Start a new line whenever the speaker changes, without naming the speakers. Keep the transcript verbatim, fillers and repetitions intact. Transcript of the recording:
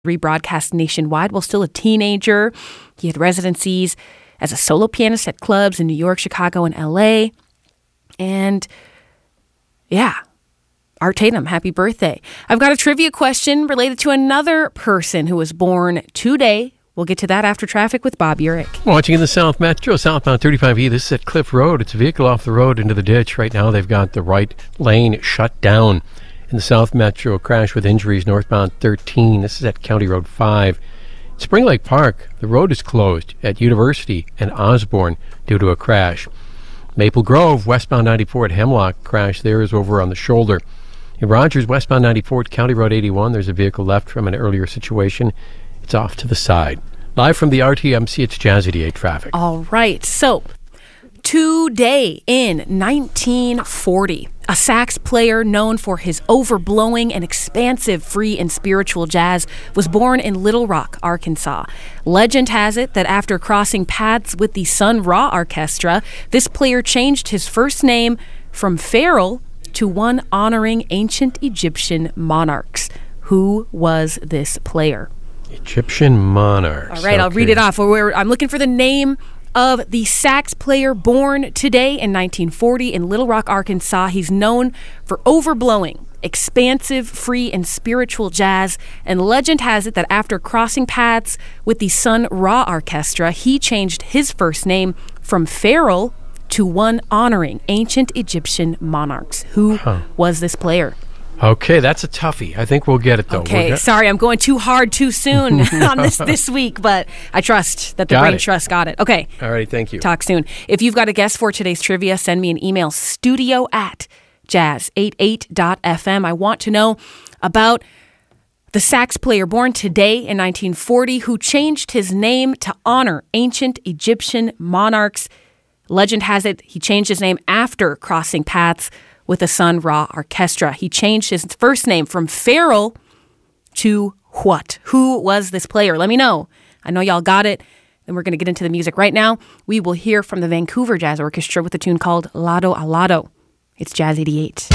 rebroadcast nationwide while still a teenager. He had residencies as a solo pianist at clubs in New York, Chicago, and L A. And yeah, Art Tatum, happy birthday. I've got a trivia question related to another person who was born today. We'll get to that after traffic with Bob Urich.
Watching in the South Metro, southbound thirty-five E. This is at Cliff Road. It's a vehicle off the road into the ditch. Right now, they've got the right lane shut down. In the South Metro, crash with injuries northbound thirteen. This is at County Road five. Spring Lake Park, the road is closed at University and Osborne due to a crash. Maple Grove, westbound ninety-four at Hemlock, crash there is over on the shoulder. In Rogers, westbound ninety-four at County Road eighty-one, there's a vehicle left from an earlier situation. It's off to the side. Live from the R T M C, it's Jazz eighty-eight traffic.
All right, so today in nineteen forty, a sax player known for his overblowing and expansive free and spiritual jazz was born in Little Rock, Arkansas. Legend has it that after crossing paths with the Sun Ra Orchestra, this player changed his first name from Farrell to one honoring ancient Egyptian monarchs. Who was this player?
Egyptian monarchs.
All right, okay. I'll read it off. I'm looking for the name of the sax player born today in nineteen forty in Little Rock, Arkansas. He's known for overblowing, expansive, free, and spiritual jazz. And legend has it that after crossing paths with the Sun Ra Orchestra, he changed his first name from Farrell to one honoring ancient Egyptian monarchs. Who huh. was this player?
Okay, that's a toughie. I think we'll get it, though.
Okay,
we'll
sorry, I'm going too hard too soon on this this week, but I trust that the
got
brain
it.
trust got it. Okay.
All right, thank you.
Talk soon. If you've got a guess for today's trivia, send me an email, studio at jazz eighty-eight dot f m. I want to know about the sax player born today in nineteen forty who changed his name to honor ancient Egyptian monarchs. Legend has it he changed his name after crossing paths with the Sun Ra Orchestra. He changed his first name from Farrell to what? Who was this player? Let me know. I know y'all got it. Then we're going to get into the music right now. We will hear from the Vancouver Jazz Orchestra with a tune called Lado a Lado. It's Jazz eighty-eight.